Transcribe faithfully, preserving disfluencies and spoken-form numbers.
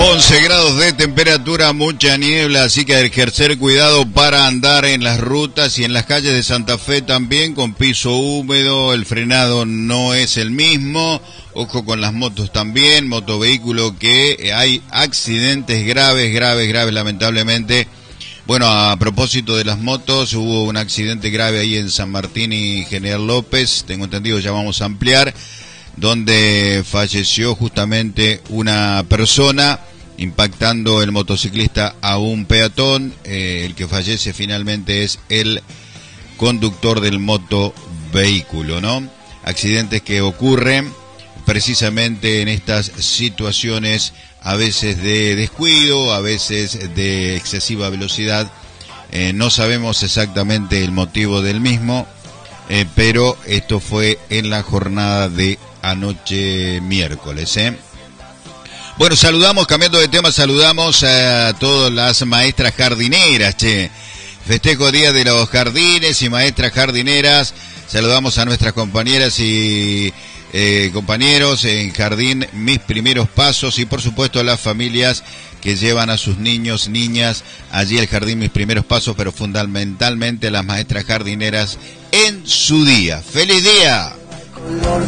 once grados de temperatura, mucha niebla, así que hay que ejercer cuidado para andar en las rutas y en las calles de Santa Fe también con piso húmedo, el frenado no es el mismo, ojo con las motos también, motovehículo que hay accidentes graves, graves, graves lamentablemente. Bueno, a propósito de las motos, hubo un accidente grave ahí en San Martín y General López, tengo entendido, ya vamos a ampliar, donde falleció justamente una persona impactando el motociclista a un peatón. Eh, el que fallece finalmente es el conductor del motovehículo, ¿no? Accidentes que ocurren precisamente en estas situaciones, a veces de descuido, a veces de excesiva velocidad. Eh, no sabemos exactamente el motivo del mismo, eh, pero esto fue en la jornada de anoche miércoles, ¿eh? Bueno, saludamos, cambiando de tema, saludamos a todas las maestras jardineras, che. Festejo Día de los Jardines y Maestras Jardineras. Saludamos a nuestras compañeras y eh, compañeros en Jardín Mis Primeros Pasos y por supuesto a las familias que llevan a sus niños, niñas, allí al Jardín Mis Primeros Pasos, pero fundamentalmente a las maestras jardineras en su día. ¡Feliz día!